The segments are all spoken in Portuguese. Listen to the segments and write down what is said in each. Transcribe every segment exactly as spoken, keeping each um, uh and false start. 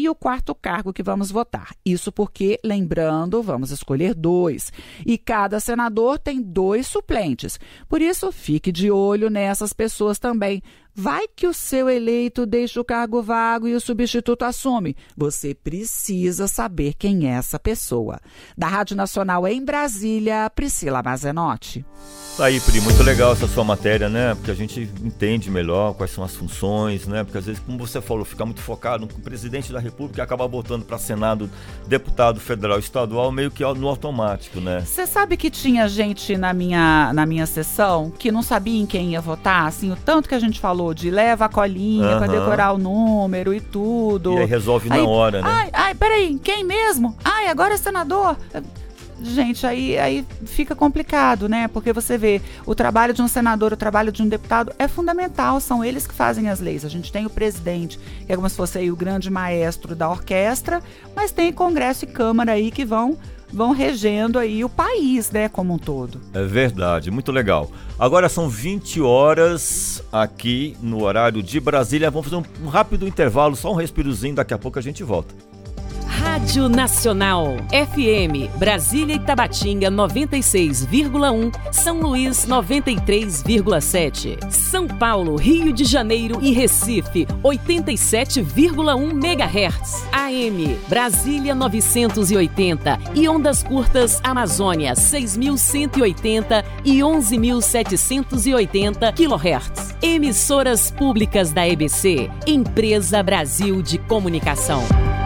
e o quarto cargo que vamos votar. Isso porque, lembrando, vamos escolher dois. E cada senador tem dois suplentes. Por isso, fique de olho nessas pessoas também. Vai que o seu eleito deixa o cargo vago e o substituto assume. Você precisa saber quem é essa pessoa. Da Rádio Nacional em Brasília, Priscila Mazenotti. Tá aí, Pri, muito legal essa sua matéria, né? Porque a gente entende melhor quais são as funções, né? Porque às vezes, como você falou, fica muito focado no presidente da República e acaba botando para Senado, deputado federal, estadual, meio que no automático, né? Você sabe que tinha gente na minha, na minha sessão que não sabia em quem ia votar? Assim, o tanto que a gente falou de leva a colinha uhum. para decorar o número e tudo. E aí resolve aí, na hora, né? Ai, ai, peraí, quem mesmo? Ai, agora é senador. Gente, aí, aí fica complicado, né? Porque você vê, o trabalho de um senador, o trabalho de um deputado é fundamental, são eles que fazem as leis. A gente tem o presidente, que é como se fosse aí o grande maestro da orquestra, mas tem Congresso e Câmara aí que vão... vão regendo aí o país, né, como um todo. É verdade, muito legal. Agora são vinte horas aqui no horário de Brasília. Vamos fazer um, um rápido intervalo, só um respirozinho, daqui a pouco a gente volta. Rádio Nacional, F M, Brasília e Tabatinga noventa e seis vírgula um, São Luís noventa e três vírgula sete, São Paulo, Rio de Janeiro e Recife oitenta e sete vírgula um megahertz, A M, Brasília novecentos e oitenta e ondas curtas Amazônia seis mil cento e oitenta e onze mil setecentos e oitenta quilohertz. Emissoras públicas da E B C, Empresa Brasil de Comunicação.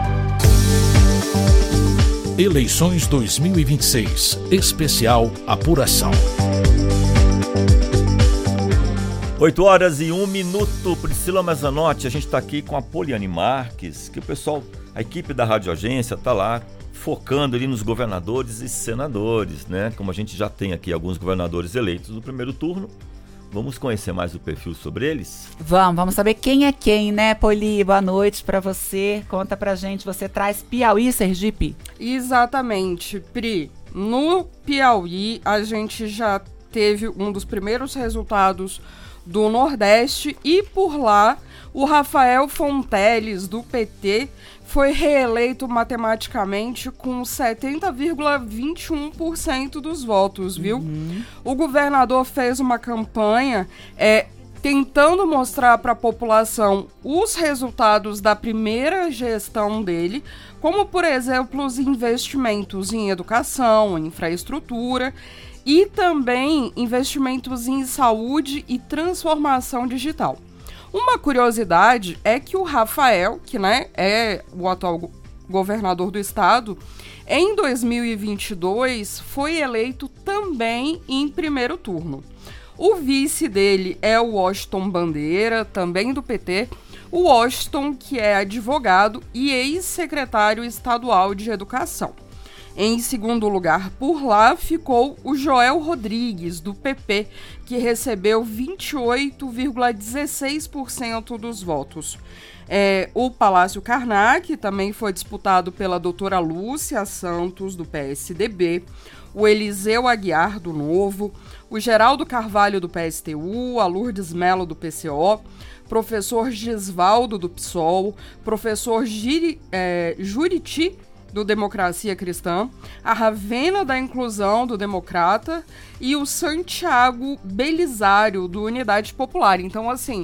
Eleições dois mil e vinte e seis, especial apuração. oito horas e um minuto, Priscila Mazenotti, a gente está aqui com a Poliane Marques, que o pessoal, a equipe da Rádio Agência está lá focando ali nos governadores e senadores, né? Como a gente já tem aqui alguns governadores eleitos no primeiro turno. Vamos conhecer mais o perfil sobre eles? Vamos, vamos saber quem é quem, né, Poli? Boa noite pra você. Conta pra gente, você traz Piauí, Sergipe? Exatamente, Pri. No Piauí, a gente já teve um dos primeiros resultados do Nordeste e por lá, o Rafael Fonteles, do P T, foi reeleito matematicamente com setenta vírgula vinte e um por cento dos votos, viu? Uhum. O governador fez uma campanha é, tentando mostrar para a população os resultados da primeira gestão dele, como, por exemplo, os investimentos em educação, em infraestrutura e também investimentos em saúde e transformação digital. Uma curiosidade é que o Rafael, que né, é o atual go- governador do estado, em dois mil e vinte e dois foi eleito também em primeiro turno. O vice dele é o Washington Bandeira, também do P T, o Washington, que é advogado e ex-secretário estadual de educação. Em segundo lugar, por lá, ficou o Joel Rodrigues, do P P, que recebeu vinte e oito vírgula dezesseis por cento dos votos. É, o Palácio Karnak também foi disputado pela doutora Lúcia Santos, do P S D B, o Eliseu Aguiar, do Novo, o Geraldo Carvalho, do P S T U, a Lourdes Mello, do P C O, professor Gisvaldo, do P SOL, professor Giri, é, Juriti, do Democracia Cristã, a Ravena da Inclusão, do Democrata, e o Santiago Belisário, do Unidade Popular. Então, assim,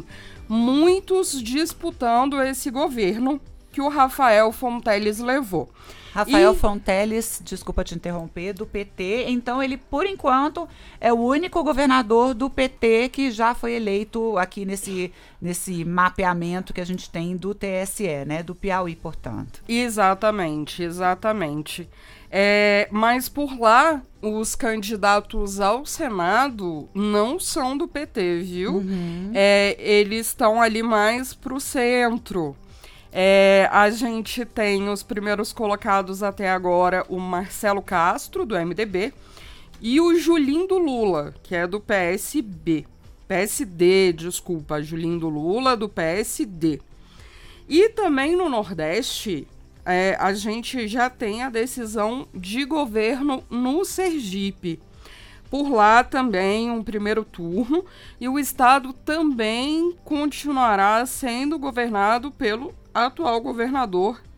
muitos disputando esse governo que o Rafael Fonteles levou. Rafael e... Fonteles, desculpa te interromper, do P T. Então, ele, por enquanto, é o único governador do P T que já foi eleito aqui nesse, nesse mapeamento que a gente tem do T S E, né? Do Piauí, portanto. Exatamente, exatamente. É, mas por lá, os candidatos ao Senado não são do P T, viu? Uhum. É, eles estão ali mais pro centro. É, a gente tem os primeiros colocados até agora, o Marcelo Castro, do M D B, e o Julindo Lula, que é do P S B. P S D, desculpa, Julindo Lula, do P S D. E também no Nordeste, é, a gente já tem a decisão de governo no Sergipe. Por lá também um primeiro turno, e o estado também continuará sendo governado pelo atual governador